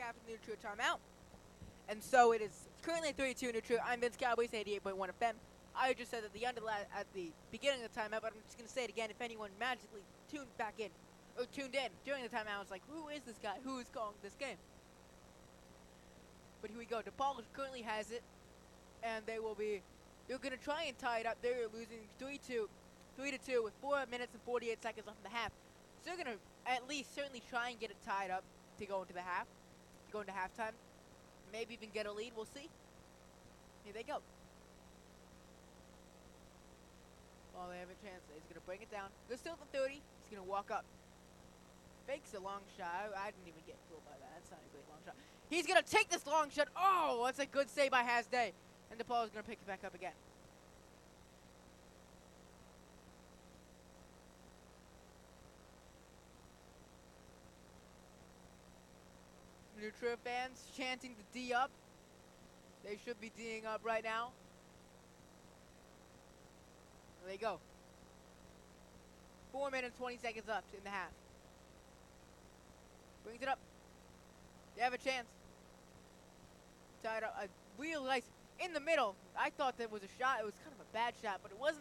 after the New True timeout. And so it is currently 32 New True. I'm Vince Cowboys, 88.1 FM. I just said at the beginning of the timeout, but I'm just going to say it again if anyone magically tuned in during the timeout. It's like, who is this guy? Who is calling this game? But here we go. DePaul currently has it, and they're going to try and tie it up. They're losing 3-2 with 4 minutes and 48 seconds left in the half. So they're going to at least certainly try and get it tied up to go into halftime. Maybe even get a lead. We'll see. Here they go. Oh, they have a chance. He's going to bring it down. They're still at the 30. He's going to walk up. Fakes a long shot. I didn't even get fooled by that. That's not a great long shot. He's going to take this long shot. Oh, that's a good save by Hasday. And DePaul is going to pick it back up again. New True fans chanting the D up. They should be D'ing up right now. There they go. 4 minutes, 20 seconds left in the half. Brings it up. They have a chance. Tied up. I realized in the middle, I thought that was a shot. It was kind of a bad shot, but it wasn't.